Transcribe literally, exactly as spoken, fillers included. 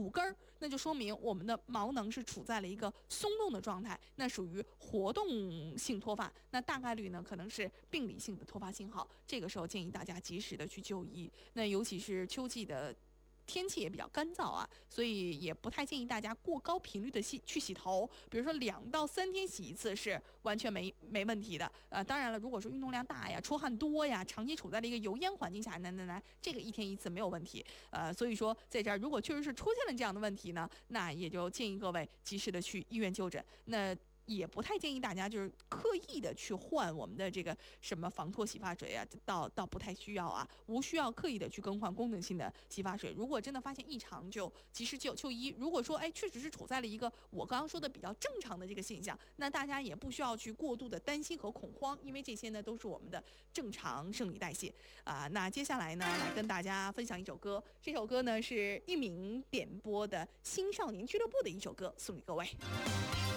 五根儿，那就说明我们的毛囊是处在了一个松动的状态，那属于活动性脱发，那大概率呢可能是病理性的脱发信号。这个时候建议大家及时的去就医。那尤其是秋季的天气也比较干燥啊，所以也不太建议大家过高频率的洗去洗头，比如说两到三天洗一次是完全没没问题的。呃，当然了，如果说运动量大呀、出汗多呀、长期处在了一个油烟环境下，那那那这个一天一次没有问题。呃，所以说在这儿如果确实是出现了这样的问题呢，那也就建议各位及时的去医院就诊。那也不太建议大家就是刻意的去换我们的这个什么防脱洗发水啊，倒倒不太需要啊，无需要刻意的去更换功能性的洗发水。如果真的发现异常，就及时就就医。如果说哎确实是处在了一个我刚刚说的比较正常的这个现象，那大家也不需要去过度的担心和恐慌，因为这些呢都是我们的正常生理代谢啊、呃。那接下来呢，来跟大家分享一首歌，这首歌呢是一鸣点播的新少年俱乐部的一首歌，送给各位。